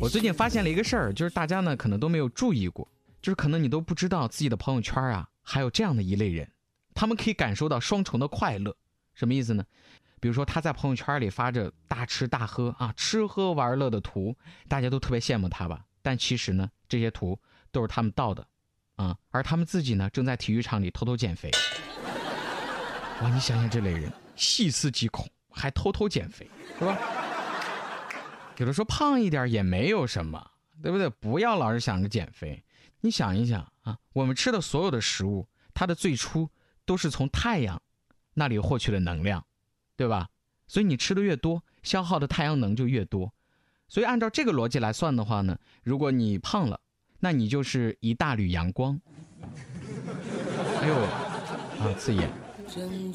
我最近发现了一个事儿，就是大家呢可能都没有注意过，就是可能你都不知道自己的朋友圈啊，还有这样的一类人，他们可以感受到双重的快乐。什么意思呢？比如说他在朋友圈里发着大吃大喝啊，吃喝玩乐的图，大家都特别羡慕他吧。但其实呢，这些图都是他们盗的啊，而他们自己呢，正在体育场里偷偷减肥。哇，你想想这类人，细思极恐，还偷偷减肥，是吧？有的说胖一点也没有什么，对不对？不要老是想着减肥。你想一想啊，我们吃的所有的食物，它的最初都是从太阳那里获取的能量，对吧？所以你吃的越多，消耗的太阳能就越多。所以按照这个逻辑来算的话呢，如果你胖了，那你就是一大缕阳光。哎呦，啊，刺眼。